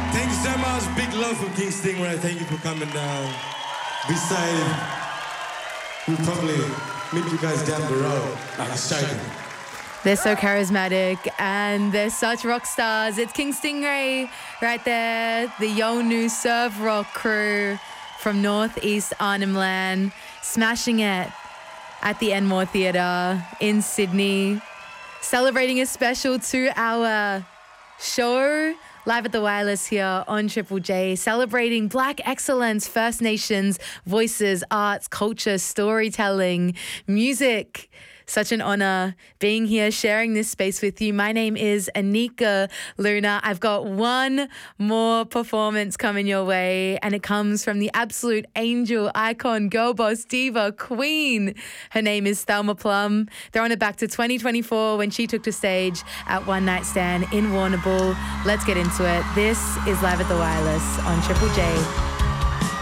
Thank you so much. Big love from King Stingray. Thank you for coming down. Beside, we'll probably meet you guys down the road. Like a shaking. They're so charismatic and they're such rock stars. It's King Stingray right there, the Yolngu surf rock crew from Northeast Arnhem Land, smashing it at the Enmore Theatre in Sydney, celebrating a special 2-hour show live at the Wireless here on Triple J, celebrating Black excellence, First Nations voices, arts, culture, storytelling, music. Such an honour being here, sharing this space with you. My name is Anika Luna. I've got one more performance coming your way, and it comes from the absolute angel, icon, girl boss, diva, queen. Her name is Thelma Plum. Throwing it back to 2024 when she took to stage at One Night Stand in Warrnambool. Let's get into it. This is Live at the Wireless on Triple J.